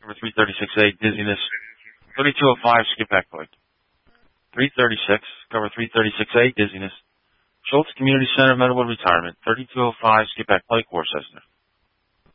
Cover 336A, dizziness. 3205, skip back Pike. 336, cover 336A, dizziness. Schultz Community Center, Meadowwood Retirement. 3205, skip back Pike, Worcester.